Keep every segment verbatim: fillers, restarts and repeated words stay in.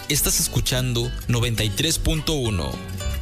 Estás escuchando noventa y tres punto uno.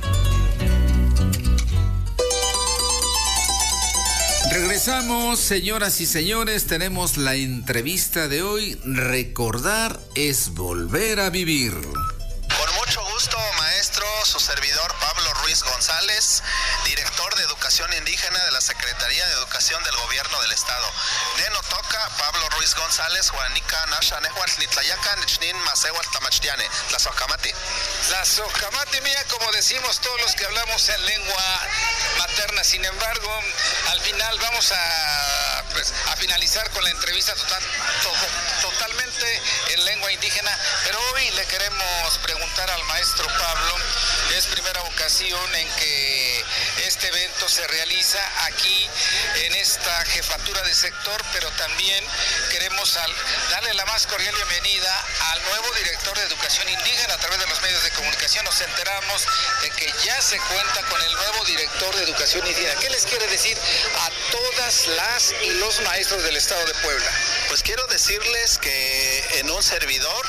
Regresamos, señoras y señores, tenemos la entrevista de hoy. Recordar es volver a vivir. Con mucho gusto, maestro, su servidor Pablo Ruiz González, director de Educación Indígena de la Secretaría de Educación del Gobierno del Estado. Neno toca Pablo Ruiz González, Juanica Nasha Nehuatl Nitlayacan, Nichnin Masewatl Tamachtiane, Tlazocamati. Tlazocamati mía, como decimos todos los que hablamos en lengua materna. Sin embargo, al final vamos a, pues, a finalizar con la entrevista total, to, totalmente en lengua indígena, pero hoy le queremos preguntar al maestro Pablo. Es primera ocasión en que este evento se realiza aquí en esta jefatura de sector, pero también queremos al, darle la más cordial bienvenida al nuevo director de Educación Indígena. A través de los medios de comunicación nos enteramos de que ya se cuenta con el nuevo director de Educación Indígena. ¿Qué les quiere decir a todas las y los maestros del Estado de Puebla? Pues quiero decirles que en un servidor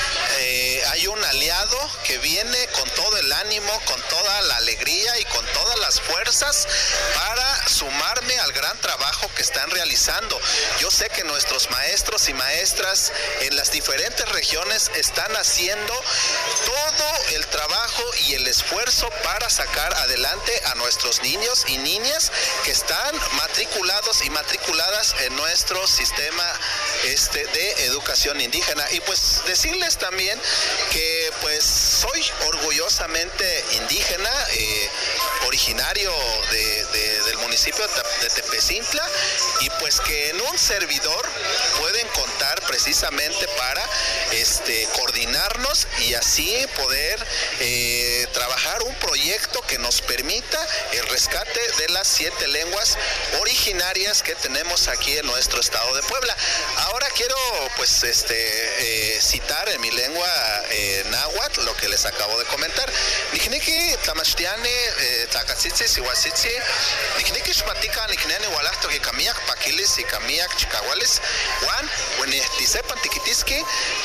eh, hay un aliado que viene con todo el ánimo, con toda la alegría y con todas las fuerzas para sumarme al gran trabajo que están realizando. Yo sé que nuestros maestros y maestras en las diferentes regiones están haciendo todo el trabajo y el esfuerzo para sacar adelante a nuestros niños y niñas que están matriculados y matriculadas en nuestro sistema este, de educación indígena. Y pues decirles también que pues soy orgullosamente indígena, eh, originario de, de, del municipio de Tepecintla, y pues que en un servidor pueden contar precisamente para este, coordinarnos y así poder eh, trabajar un proyecto que nos permita el rescate de las siete lenguas originarias que tenemos aquí en nuestro estado de Puebla. Ahora quiero pues este eh, citar en mi lengua eh, náhuatl lo que les acabo de comentar. Nijniki tlamachtiane tlacatzitzi sihuatzitzi nijniki xmatica nikneni walahto que kamiak paquilis y kamiak chicahuales juan wenihtisepan tikitiski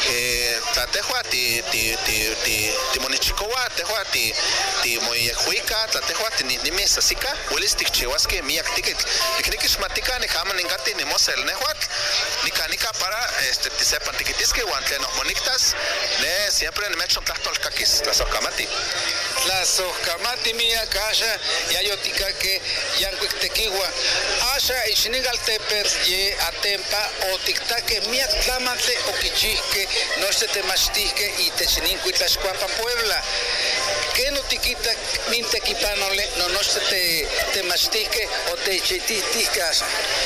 tlatehua ti ti ti ti timonichicoa tehua ti ti moyehuica tlatehua tinihnimis asika huelis tikchihuaski miak tikit nikniki xmatica nijama ningati nimosel nehuatl nika para este tisepan tikitiski huan tlenos monictas ne siempre nimechon tlahtolkakis tlazocamati. Tlazocamati mía kasha yayotika que yankuik tequiwa asha ixningal teper ye atempa o tiktaque miak tlamantle o kichihke no se temachtique y techninkuit tlaxcuapa Puebla. ¿Qué no tiquita mintequipanole no no se te temachtique o te chetiticas?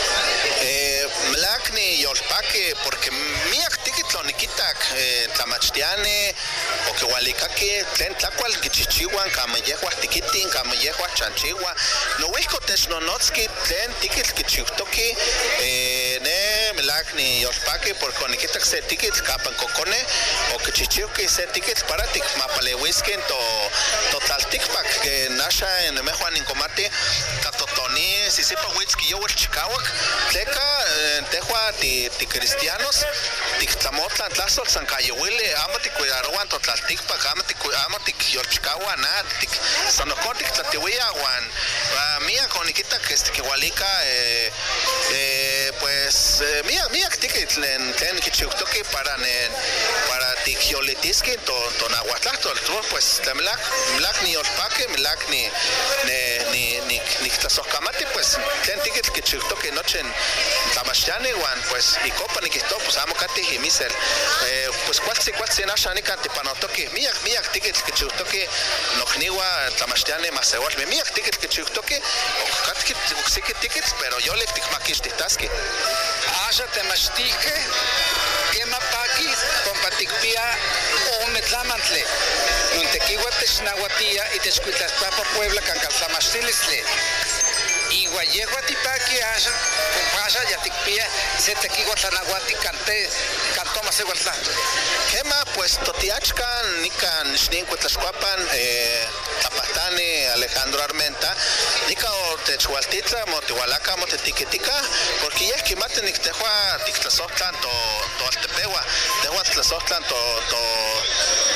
Eh, mlakni yolpaque porque miak tiquitloniquitak eh, tlamachtiane o que hualicaqui tlen tlacual kichichihuan camellehuas tiquitin camellehuas chanchihua no huisco technonotzki tlen tiquitl kichiutoki eh, ne mlakni yolpaque porque oniquitak se tiquitl capan cocone o kichichiuki se tiquitl para tikmapalehuiskin to totlaltikpak que nasha en mejuan incomati tatotoni sisipa huitzki yowel chicawak tleca tehua ti ti cristianos tiktlamotlan tlazol san cayehuile amo tikuidaroan totlaltikpak amo tiku amo tikyolchikaua na tik sanokon tiktlatewia huan mía coniquita que este que hualica eh, eh, pues eh, mía mía tikit tlen tlen kichiutoki para ne para tikyolitiski to to nahuatlahtol pues tlemlak mlak ni olpaque mlak ni ni ni ni ni tlazocamati pues tlen tikit kichiutoki nochen tlamachtiani huan pues y copa ni kisto pues amo kati y misel eh, pues cualsi cualsi nasha ni kanti panotoki mía mía tikit kichiutoki nojniwa tlamachtiani masewal mía tikit kichiutoki o katki uksiki tikit pero yo le tikmakistitaski asha temachtique kemapaki compatikpia o metlamantle nuntequiwa technahuatia y techcuitlaspapa Puebla cancaltlamachtilistle y guayegua tipaki asha compasha yatikpia se tequiwa tlanahuati cante cantoma seguatla kema pues totiachkan nikan shnin cuitlascuapan eh Tapatane Alejandro Armenta nika o techualtitla motihualaca motetiquitica porque ya es que maten nictehua tictlasotlan to to altepewa tehua tlasotlan to to